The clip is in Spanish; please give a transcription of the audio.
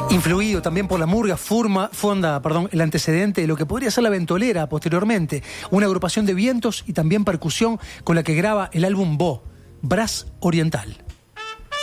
Influido también por la murga, fonda el antecedente de lo que podría ser la Ventolera posteriormente, una agrupación de vientos y también percusión con la que graba el álbum Bo, Brass Oriental.